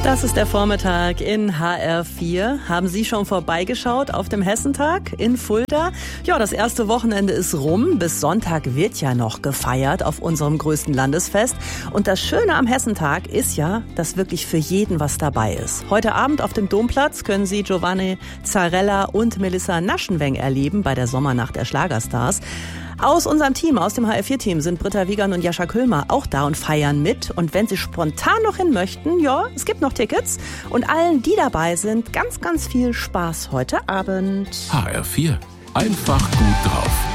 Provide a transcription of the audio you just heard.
Das ist der Vormittag in HR4. Haben Sie schon vorbeigeschaut auf dem Hessentag in Fulda? Ja, das erste Wochenende ist rum. Bis Sonntag wird ja noch gefeiert auf unserem größten Landesfest. Und das Schöne am Hessentag ist ja, dass wirklich für jeden was dabei ist. Heute Abend auf dem Domplatz können Sie Giovanni Zarella und Melissa Naschenweng erleben bei der Sommernacht der Schlagerstars. Aus unserem Team, aus dem HR4-Team, sind Britta Wiegand und Jascha Köhlmer auch da und feiern mit. Und wenn Sie spontan noch hin möchten, ja, es gibt noch Tickets. Und allen, die dabei sind, ganz, ganz viel Spaß heute Abend. HR4. Einfach gut drauf.